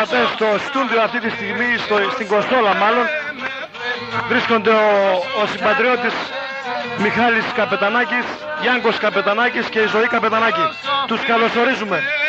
θεατές στο στούντιο αυτή τη στιγμή, στην Κοστόλα μάλλον. Βρίσκονται ο συμπατριώτης Μιχάλης Καπετανάκης, Γιάνκος Καπετανάκης και η Ζωή Καπετανάκη. Τους καλωσορίζουμε.